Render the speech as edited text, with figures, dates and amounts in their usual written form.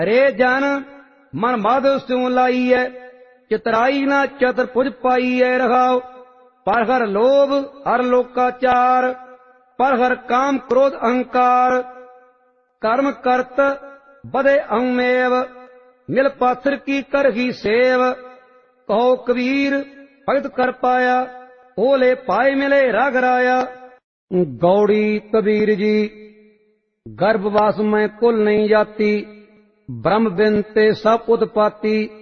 रे जन मन मद स्यों लाइए, चितराई न चतुर पुज पाइए रहाओ। पर हर लोभ हर लोकाचार, पर हर काम क्रोध अहंकार। कर्म करत बदे अहमेव, मिल पाथर की कर ही सेव। कहो कबीर भगत कर पाया, ओले पाए मिले रागराया। गौड़ी कबीर जी। गर्भवास में कुल नहीं जाती, ब्रह्म बिन ते सब उत्पाती।